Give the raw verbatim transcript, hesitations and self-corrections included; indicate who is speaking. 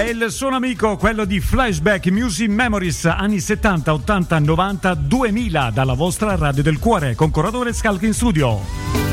Speaker 1: il suono amico, quello di Flashback Music Memories anni settanta, ottanta, novanta, duemila dalla vostra radio del cuore con Corradore Scalchi in studio.